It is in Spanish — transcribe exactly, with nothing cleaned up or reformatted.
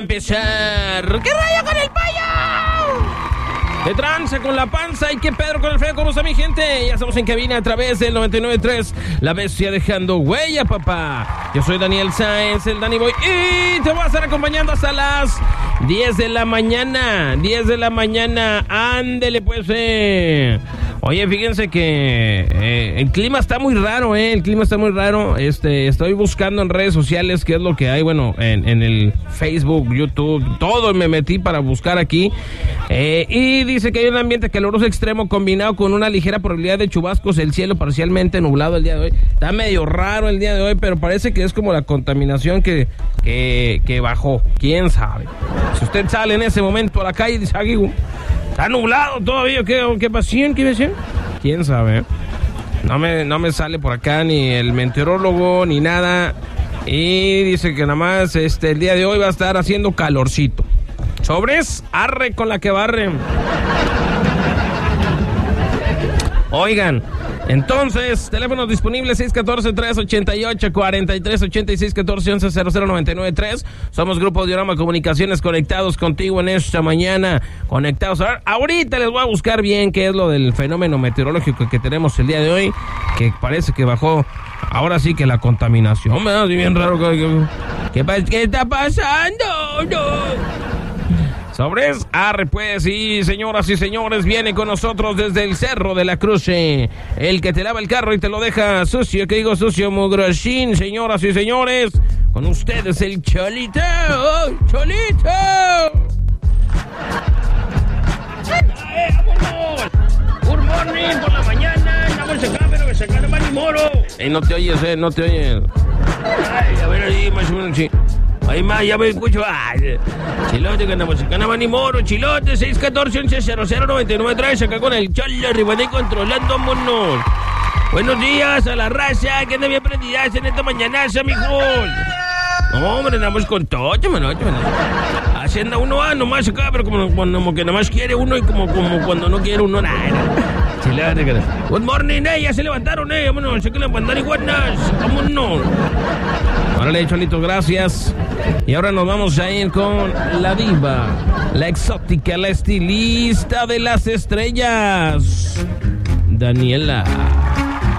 Empezar. ¿Qué rayo con el payo? ¿Qué tranza con la panza y qué Pedro con el feo? ¿Cómo está mi gente? Ya estamos en cabina a través del noventa y nueve punto tres. La bestia dejando huella, papá. Yo soy Daniel Sáenz, el Danny Boy, y te voy a estar acompañando hasta las diez de la mañana. diez de la mañana. Ándele, pues, eh. Oye, fíjense que eh, el clima está muy raro, eh. El clima está muy raro. Este, estoy buscando en redes sociales qué es lo que hay. Bueno, en, en el Facebook, YouTube, todo me metí para buscar aquí. Eh, y dice que hay un ambiente caluroso extremo combinado con una ligera probabilidad de chubascos. El cielo parcialmente nublado el día de hoy. Está medio raro el día de hoy, pero parece que es como la contaminación que, que, que bajó. ¿Quién sabe? Si usted sale en ese momento a la calle y dice, está nublado todavía, ¿qué, qué pasión? ¿Qué pasión? ¿Quién sabe? No me, no me sale por acá ni el meteorólogo ni nada. Y dice que nada más este, el día de hoy va a estar haciendo calorcito. Sobres, arre con la que barre. Oigan, entonces, teléfonos disponibles seis uno cuatro, tres ocho ocho, cuatro tres ocho seis, uno cuatro once, cero cero nueve nueve tres. Somos Grupo Diorama Comunicaciones, conectados contigo en esta mañana. Conectados. A ver, ahorita les voy a buscar bien qué es lo del fenómeno meteorológico que tenemos el día de hoy, que parece que bajó. Ahora sí que la contaminación, me da bien raro. ¿Qué, qué está pasando? No. Sobres, arre pues, y señoras y señores, viene con nosotros desde el Cerro de la Cruz, eh, el que te lava el carro y te lo deja sucio, que digo sucio, mugrosín, señoras y señores, con ustedes el Cholito, ¡oh, Cholito! ¡Ay, vámonos! Good morning, por la mañana, andamos acá, pero que sacar más ni moro. Eh, no te oyes, eh, no te oyes. Ay, a ver ahí, más o menos, sí. Ay, más, ya me escucho. Ay, chilote, que andamos acá, nada ni moro, chilote, seis uno cuatro, once, cero cero nueve nueve tres, acá con el Cholo, arriba de controlando, monos. Buenos días a la raza, que anda bien prendidas en esta mañanaza, mijos. No, hombre, andamos con todo, mano, haciendo uno a nomás acá, pero como, como que nada más quiere uno y como, como cuando no quiere uno, nada. Chilote, que... Good morning, eh, ya se levantaron, eh, vámonos, se que levantar iguanas, vámonos. Órale, Cholito, gracias. Y ahora nos vamos a ir con la diva, la exótica, la estilista de las estrellas, Daniela.